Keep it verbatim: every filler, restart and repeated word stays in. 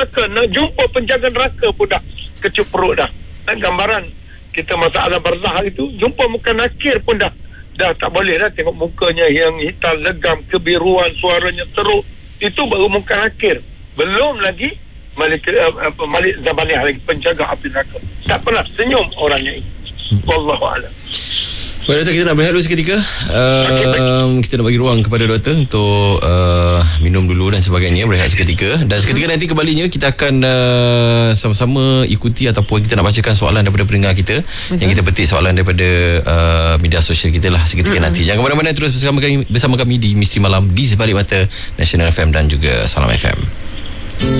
neraka, nak jumpa penjaga neraka pun dah kecup perut dah. Dan gambaran kita masa alam barzah itu, jumpa muka nakir pun dah dah tak boleh dah tengok mukanya yang hitam legam, kebiruan, suaranya teruk. Itu baru muka nakir. Belum lagi Malik, uh, Malik Zabaniyah lagi, penjaga api neraka. Tak pernah senyum orangnya ini. hmm. Wallahu a'lam. Baik doktor, kita nak berehat dulu seketika. uh, okay, Kita nak bagi ruang kepada doktor untuk uh, minum dulu dan sebagainya, berehat seketika. Dan seketika nanti kembalinya kita akan uh, sama-sama ikuti ataupun kita nak bacakan soalan daripada pendengar kita. Betul. Yang kita petik soalan daripada uh, media sosial kita lah seketika mm-hmm. nanti. Jangan ke mana-mana, terus bersama kami, bersama kami di Misteri Malam di Sebalik Mata Nasional F M dan juga Salam F M.